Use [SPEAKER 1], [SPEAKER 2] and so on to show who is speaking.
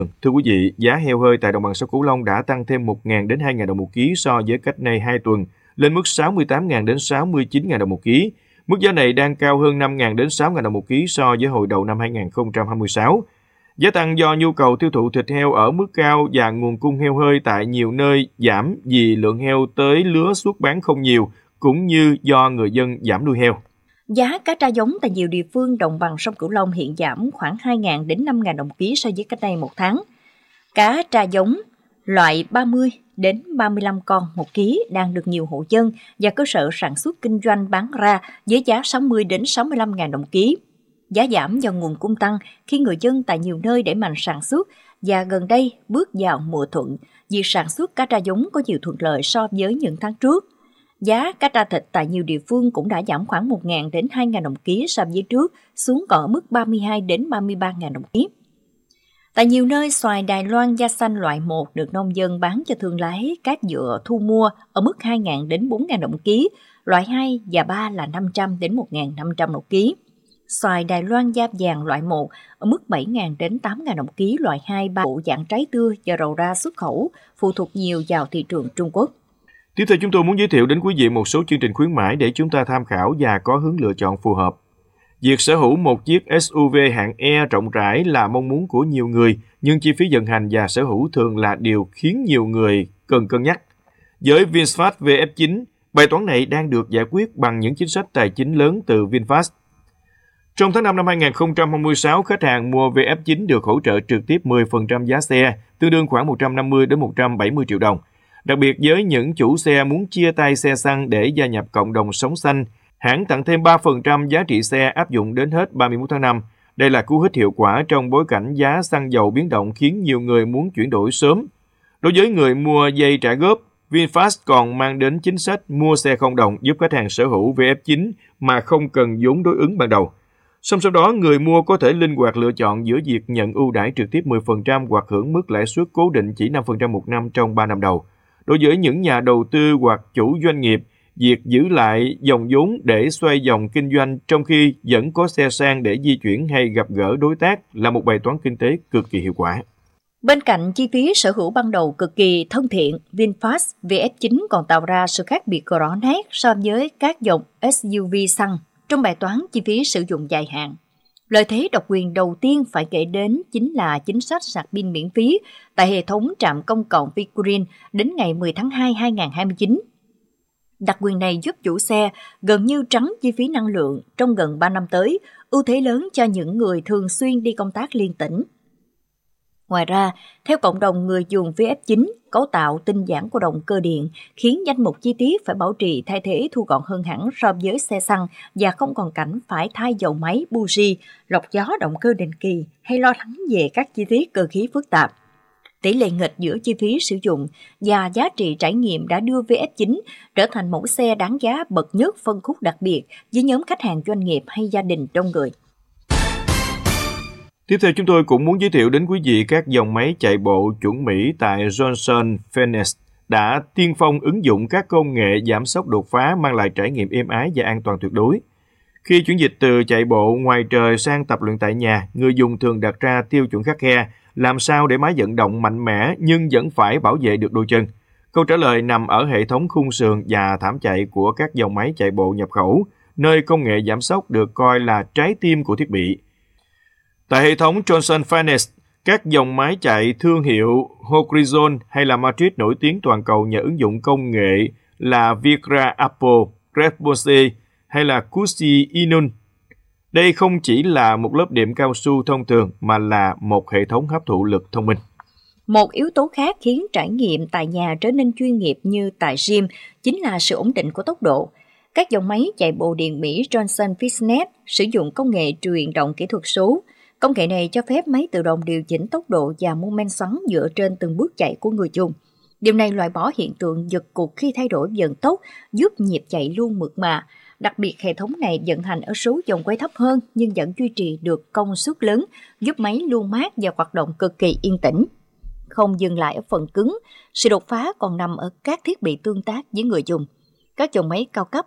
[SPEAKER 1] Thưa quý vị, giá heo hơi tại đồng bằng sông Cửu Long đã tăng thêm 1.000 đến 2.000 đồng một ký so với cách nay 2 tuần, lên mức 68.000 đến 69.000 đồng một ký. Mức giá này đang cao hơn 5.000 đến 6.000 đồng một ký so với hồi đầu năm 2026. Giá tăng do nhu cầu tiêu thụ thịt heo ở mức cao và nguồn cung heo hơi tại nhiều nơi giảm vì lượng heo tới lứa xuất bán không nhiều, cũng như do người dân giảm nuôi heo.
[SPEAKER 2] Giá cá tra giống tại nhiều địa phương đồng bằng sông Cửu Long hiện giảm khoảng 2.000 đến 5.000 đồng một ký so với cách đây một tháng. Cá tra giống loại 30 đến 35 con một ký đang được nhiều hộ dân và cơ sở sản xuất kinh doanh bán ra với giá 60 đến 65.000 đồng ký. Giá giảm do nguồn cung tăng khi người dân tại nhiều nơi đẩy mạnh sản xuất và gần đây bước vào mùa thuận, việc sản xuất cá tra giống có nhiều thuận lợi so với những tháng trước. Giá cá tra thịt tại nhiều địa phương cũng đã giảm khoảng 1.000 đến 2.000 đồng ký so với trước, xuống còn ở mức 32 đến 33.000 đồng ký. Tại nhiều nơi, xoài Đài Loan da xanh loại 1 được nông dân bán cho thương lái các dựa thu mua ở mức 2.000 đến 4.000 đồng ký, loại 2 và 3 là 500 đến 1.500 đồng ký. Xoài Đài Loan da vàng loại 1 ở mức 7.000 đến 8.000 đồng ký, loại 2, 3 bộ dạng trái tươi và đầu ra xuất khẩu, phụ thuộc nhiều vào thị trường Trung Quốc.
[SPEAKER 1] Tiếp theo chúng tôi muốn giới thiệu đến quý vị một số chương trình khuyến mãi để chúng ta tham khảo và có hướng lựa chọn phù hợp. Việc sở hữu một chiếc SUV hạng E rộng rãi là mong muốn của nhiều người, nhưng chi phí vận hành và sở hữu thường là điều khiến nhiều người cần cân nhắc. Với VinFast VF9, bài toán này đang được giải quyết bằng những chính sách tài chính lớn từ VinFast. Trong tháng 5 năm 2026, khách hàng mua VF9 được hỗ trợ trực tiếp 10% giá xe, tương đương khoảng 150 đến 170 triệu đồng. Đặc biệt với những chủ xe muốn chia tay xe xăng để gia nhập cộng đồng sống xanh, hãng tặng thêm 3% giá trị xe áp dụng đến hết 31 tháng 5. Đây là cú hích hiệu quả trong bối cảnh giá xăng dầu biến động khiến nhiều người muốn chuyển đổi sớm. Đối với người mua dây trả góp, VinFast còn mang đến chính sách mua xe không đồng giúp khách hàng sở hữu VF9 mà không cần vốn đối ứng ban đầu. Song song đó, người mua có thể linh hoạt lựa chọn giữa việc nhận ưu đãi trực tiếp 10% hoặc hưởng mức lãi suất cố định chỉ 5% một năm trong 3 năm đầu. Đối với những nhà đầu tư hoặc chủ doanh nghiệp, việc giữ lại dòng vốn để xoay vòng kinh doanh trong khi vẫn có xe sang để di chuyển hay gặp gỡ đối tác là một bài toán kinh tế cực kỳ hiệu quả.
[SPEAKER 2] Bên cạnh chi phí sở hữu ban đầu cực kỳ thân thiện, VinFast VF9 còn tạo ra sự khác biệt rõ nét so với các dòng SUV xăng trong bài toán chi phí sử dụng dài hạn. Lợi thế độc quyền đầu tiên phải kể đến chính là chính sách sạc pin miễn phí tại hệ thống trạm công cộng Vicurin đến ngày 10 tháng 2 2029. Đặc quyền này giúp chủ xe gần như trắng chi phí năng lượng trong gần 3 năm tới, ưu thế lớn cho những người thường xuyên đi công tác liên tỉnh. Ngoài ra, theo cộng đồng người dùng VF9, cấu tạo tinh giản của động cơ điện khiến danh mục chi tiết phải bảo trì thay thế thu gọn hơn hẳn so với xe xăng và không còn cảnh phải thay dầu máy, buji, lọc gió động cơ định kỳ hay lo lắng về các chi tiết cơ khí phức tạp. Tỷ lệ nghịch giữa chi phí sử dụng và giá trị trải nghiệm đã đưa VF9 trở thành mẫu xe đáng giá bậc nhất phân khúc đặc biệt với nhóm khách hàng doanh nghiệp hay gia đình đông người.
[SPEAKER 1] Tiếp theo chúng tôi cũng muốn giới thiệu đến quý vị các dòng máy chạy bộ chuẩn Mỹ tại Johnson Phoenix đã tiên phong ứng dụng các công nghệ giảm sóc đột phá mang lại trải nghiệm êm ái và an toàn tuyệt đối. Khi chuyển dịch từ chạy bộ ngoài trời sang tập luyện tại nhà, người dùng thường đặt ra tiêu chuẩn khắt khe, làm sao để máy vận động mạnh mẽ nhưng vẫn phải bảo vệ được đôi chân. Câu trả lời nằm ở hệ thống khung sườn và thảm chạy của các dòng máy chạy bộ nhập khẩu, nơi công nghệ giảm sóc được coi là trái tim của thiết bị. Tại hệ thống Johnson Phoenix, các dòng máy chạy thương hiệu Horizon hay là Matrix nổi tiếng toàn cầu nhờ ứng dụng công nghệ là Vigra Apple, Response hay là Cusi Inun. Đây không chỉ là một lớp đệm cao su thông thường mà là một hệ thống hấp thụ lực thông minh.
[SPEAKER 2] Một yếu tố khác khiến trải nghiệm tại nhà trở nên chuyên nghiệp như tại gym chính là sự ổn định của tốc độ. Các dòng máy chạy bộ điện Mỹ Johnson Fitness sử dụng công nghệ truyền động kỹ thuật số. Công nghệ này cho phép máy tự động điều chỉnh tốc độ và mô men xoắn dựa trên từng bước chạy của người dùng. Điều này loại bỏ hiện tượng giật cục khi thay đổi vận tốc, giúp nhịp chạy luôn mượt mà. Đặc biệt, hệ thống này vận hành ở số vòng quay thấp hơn nhưng vẫn duy trì được công suất lớn, giúp máy luôn mát và hoạt động cực kỳ yên tĩnh. Không dừng lại ở phần cứng, sự đột phá còn nằm ở các thiết bị tương tác với người dùng. Các dòng máy cao cấp